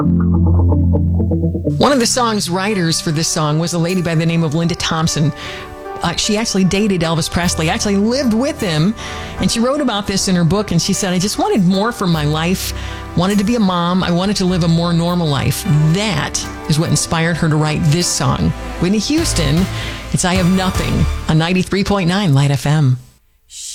One of the song's writers for this song was a lady by the name of Linda Thompson. She actually dated Elvis Presley, actually lived with him, and she wrote about this in her book, and she said, I just wanted more from my life, wanted to be a mom, I wanted to live a more normal life. That is what inspired her to write this song. Whitney Houston, it's I Have Nothing on 93.9 Light FM.